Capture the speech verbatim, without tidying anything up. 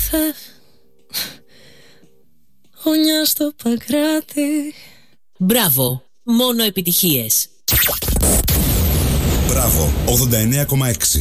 ήρθε χωνιά στο Παγκράτη. Μπράβο, μόνο επιτυχίες. Μπράβο, ογδόντα εννέα κόμμα έξι.